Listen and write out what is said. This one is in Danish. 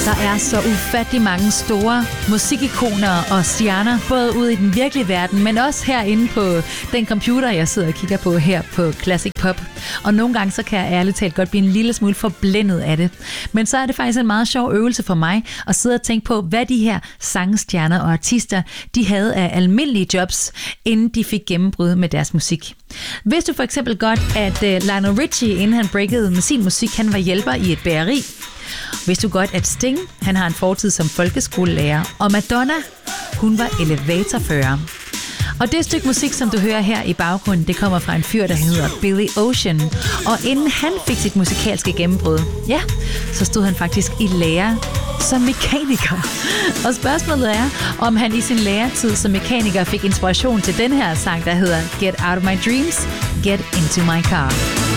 Der er så ufattelig mange store musikikoner og stjerner, både ude i den virkelige verden, men også herinde på den computer, jeg sidder og kigger på her på Classic Pop. Og nogle gange så kan jeg ærligt talt godt blive en lille smule forblændet af det. Men så er det faktisk en meget sjov øvelse for mig at sidde og tænke på, hvad de her sangstjerner og artister, de havde af almindelige jobs, inden de fik gennembrud med deres musik. Vidste du for eksempel godt, at Lionel Richie, inden han breakede med sin musik, han var hjælper i et bageri? Vidste du godt, at Sting, han har en fortid som folkeskolelærer, og Madonna, hun var elevatorfører. Og det stykke musik, som du hører her i baggrunden, det kommer fra en fyr, der hedder Billy Ocean. Og inden han fik sit musikalske gennembrud, ja, så stod han faktisk i lære som mekaniker. Og spørgsmålet er, om han i sin læretid som mekaniker fik inspiration til den her sang, der hedder Get Out of My Dreams, Get Into My Car.